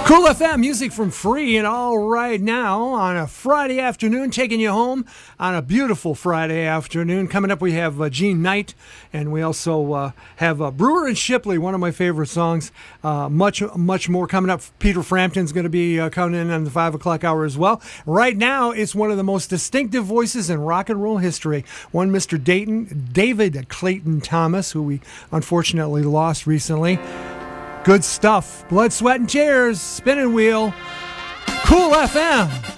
Cool FM, music from Free, and all right now on a Friday afternoon, taking you home on a beautiful Friday afternoon. Coming up, we have Gene Knight, and we also have Brewer and Shipley, one of my favorite songs. Much more coming up. Peter Frampton's going to be coming in on the 5 o'clock hour as well. Right now, it's one of the most distinctive voices in rock and roll history. One Mr. David Clayton Thomas, who we unfortunately lost recently. Good stuff. Blood, sweat, and tears. Spinning wheel. Cool FM.